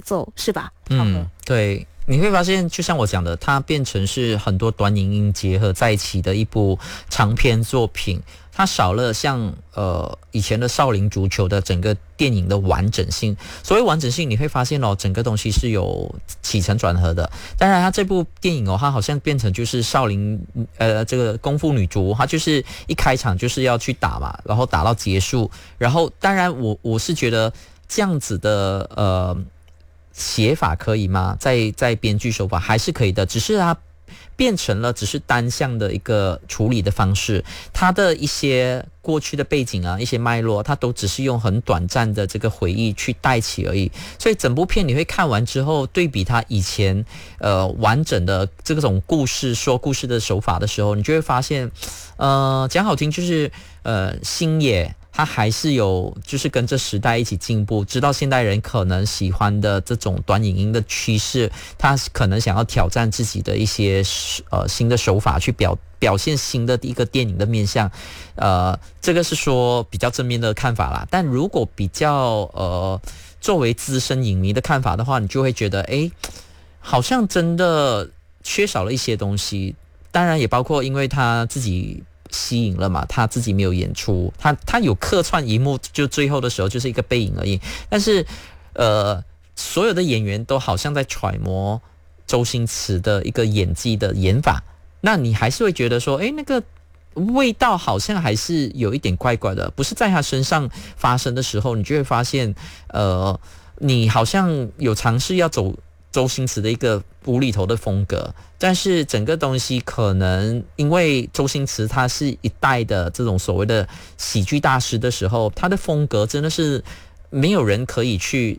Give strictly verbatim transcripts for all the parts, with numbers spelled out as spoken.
奏，是吧？ 嗯，对。你会发现就像我讲的，它变成是很多短影音结合在一起的一部长篇作品，它少了像呃以前的少林足球的整个电影的完整性。所谓完整性，你会发现哦，整个东西是有起承转合的。当然它这部电影哦，它好像变成就是少林呃这个功夫女足，它就是一开场就是要去打嘛，然后打到结束，然后当然我我是觉得这样子的呃写法可以吗？在在编剧手法还是可以的，只是它变成了只是单向的一个处理的方式，它的一些过去的背景啊，一些脉络，它都只是用很短暂的这个回忆去带起而已。所以整部片你会看完之后，对比它以前呃完整的这种故事说故事的手法的时候，你就会发现，呃，讲好听就是呃星野。他还是有就是跟着时代一起进步，知道现代人可能喜欢的这种短影音的趋势，他可能想要挑战自己的一些呃新的手法去表表现新的一个电影的面向，呃，这个是说比较正面的看法啦。但如果比较呃作为资深影迷的看法的话，你就会觉得诶，好像真的缺少了一些东西。当然也包括因为他自己吸引了嘛，他自己没有演出，他他有客串一幕，就最后的时候就是一个背影而已。但是，呃，所有的演员都好像在揣摩周星驰的一个演技的演法，那你还是会觉得说，诶，那个味道好像还是有一点怪怪的，不是在他身上发生的时候，你就会发现，呃，你好像有尝试要走周星驰的一个无厘头的风格，但是整个东西可能因为周星驰他是一代的这种所谓的喜剧大师的时候，他的风格真的是没有人可以去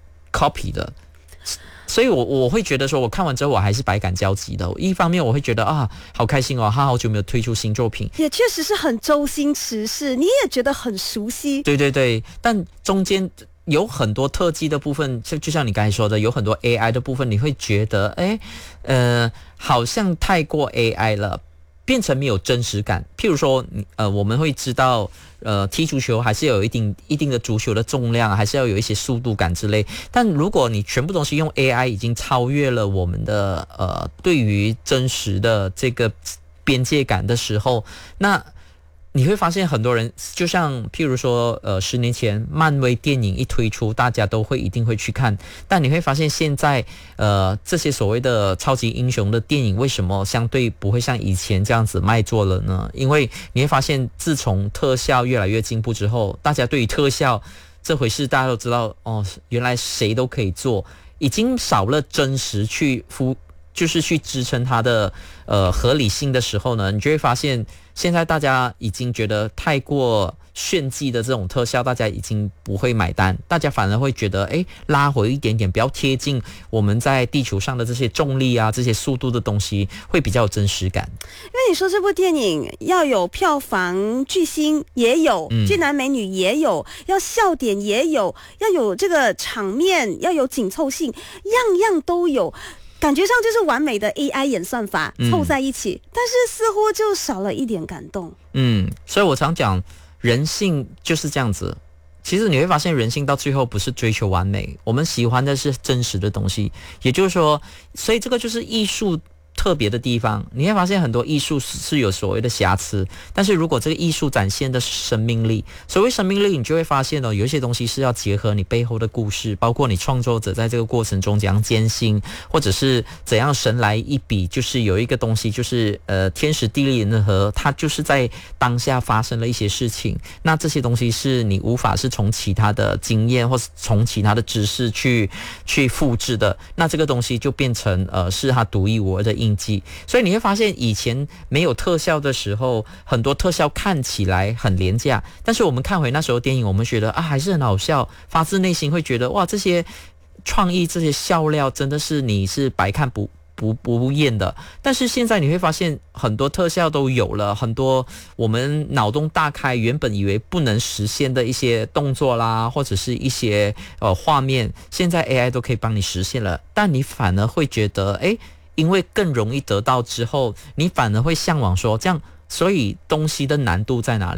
copy 的。所以我我会觉得说，我看完之后我还是百感交集的。一方面我会觉得啊，好开心哦，他好久没有推出新作品， 也确实是很周星驰式，你也觉得很熟悉。 对对对，但中间有很多特技的部分，就就像你刚才说的，有很多 A I 的部分，你会觉得，哎，呃，好像太过 A I 了，变成没有真实感。譬如说，呃，我们会知道，呃，踢足球还是有一定一定的足球的重量，还是要有一些速度感之类。但如果你全部东西用 A I， 已经超越了我们的呃对于真实的这个边界感的时候，那你会发现很多人，就像譬如说，呃，十年前漫威电影一推出，大家都会一定会去看。但你会发现现在，呃，这些所谓的超级英雄的电影，为什么相对不会像以前这样子卖座了呢？因为你会发现，自从特效越来越进步之后，大家对于特效这回事，大家都知道，哦，原来谁都可以做，已经少了真实去敷。就是去支撑它的呃合理性的时候呢，你就会发现现在大家已经觉得太过炫技的这种特效，大家已经不会买单，大家反而会觉得，哎，拉回一点点，比较贴近我们在地球上的这些重力啊，这些速度的东西，会比较有真实感。 因为你说这部电影要有票房巨星也有， 嗯、 俊男美女也有，要笑点也有，要有这个场面，要有紧凑性，样样都有。感觉上就是完美的 A I 演算法凑在一起、嗯、但是似乎就少了一点感动。 嗯，所以我常讲人性就是这样子，其实你会发现人性到最后不是追求完美，我们喜欢的是真实的东西。也就是说，所以这个就是艺术特别的地方，你会发现很多艺术是有所谓的瑕疵，但是如果这个艺术展现的是生命力，所谓生命力，你就会发现哦，有一些东西是要结合你背后的故事，包括你创作者在这个过程中怎样艰辛，或者是怎样神来一笔，就是有一个东西就是呃天时地利人和，它就是在当下发生了一些事情，那这些东西是你无法是从其他的经验或是从其他的知识去去复制的，那这个东西就变成呃是它独一无二的印记。所以你会发现以前没有特效的时候，很多特效看起来很廉价，但是我们看回那时候电影，我们觉得啊还是很好笑，发自内心会觉得哇，这些创意这些笑料真的是你是白看不不不厌的。但是现在你会发现很多特效都有了，很多我们脑洞大开原本以为不能实现的一些动作啦，或者是一些呃画面，现在 A I 都可以帮你实现了，但你反而会觉得诶，因为更容易得到之后，你反而会向往说这样，所以东西的难度在哪里？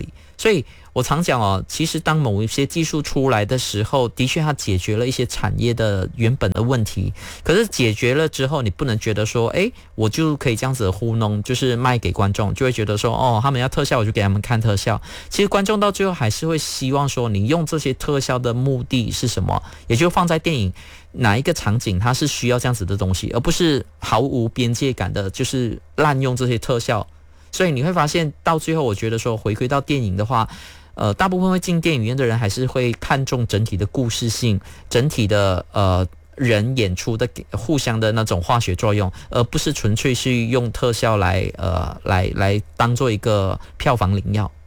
所以我常讲哦，其实当某一些技术出来的时候，的确它解决了一些产业的原本的问题。可是解决了之后，你不能觉得说，哎，我就可以这样子的糊弄，就是卖给观众，就会觉得说，哦，他们要特效，我就给他们看特效。其实观众到最后还是会希望说，你用这些特效的目的是什么？也就放在电影哪一个场景，它是需要这样子的东西，而不是毫无边界感的，就是滥用这些特效。所以你会发现，到最后，我觉得说，回归到电影的话。呃，大部分会进电影院的人还是会看重整体的故事性，整体的呃人演出的互相的那种化学作用，而不是纯粹是用特效来呃来来当做一个票房灵药。